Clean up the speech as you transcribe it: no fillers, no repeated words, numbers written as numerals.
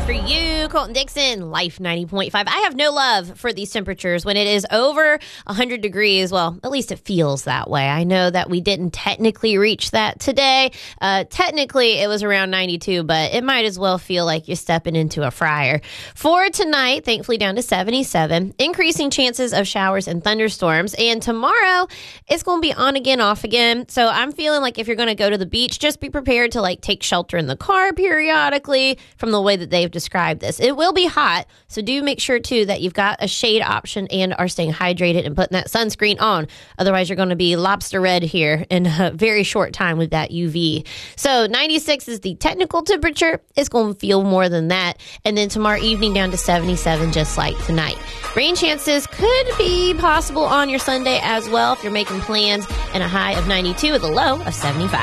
for you, Colton Dixon, Life 90.5. I have no love for these temperatures when it is over 100 degrees. Well, at least it feels that way. I know that we didn't technically reach that today. Technically, it was around 92, but it might as well feel like you're stepping into a fryer. For tonight, thankfully down to 77. Increasing chances of showers and thunderstorms. And tomorrow, it's going to be on again, off again. So I'm feeling like if you're going to go to the beach, just be prepared to take shelter in the car periodically from the way that they've described this. It will be hot, so do make sure too that you've got a shade option and are staying hydrated and putting that sunscreen on. Otherwise, you're going to be lobster red here in a very short time with that UV. So 96 is the technical temperature. It's going to feel more than that. And then tomorrow evening down to 77, just like tonight. Rain chances could be possible on your Sunday as well if you're making plans, and a high of 92 with a low of 75.